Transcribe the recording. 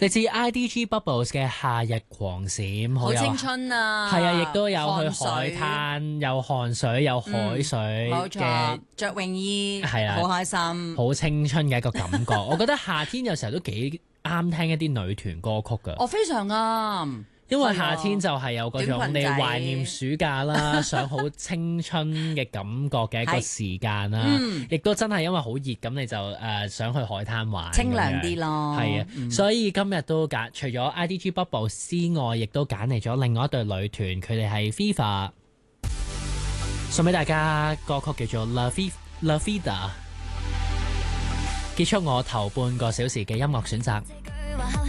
嚟自 IDG Bubbles 嘅夏日狂閃， 好青春啊！ 係啊，亦都有去海灘， 灘，有汗水，有海水冇嘅錯，着泳衣， 係啊， 好開心， 好青春嘅一個感覺。我覺得夏天有時候都幾啱聽一啲女團歌曲㗎。 我非常啱。 因為夏天就係有嗰種你短裙仔懷念暑假啦，想好青春嘅感覺嘅一個時間啦，亦都真係因為好熱，咁你就想去海灘玩， 清涼啲咯。 係啊，所以今日都揀除咗 IDG Bubbles 之外，亦都揀嚟咗另外一對女團，佢哋係 FIFA， 送俾大家歌曲叫做 La Vida， 結束我頭半個小時嘅音樂選擇。